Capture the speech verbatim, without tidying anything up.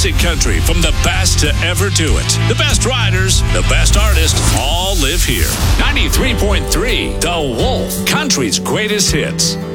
Classic country from the best to ever do it. The best riders, the best artists, all live here. ninety-three point three The Wolf, country's greatest hits.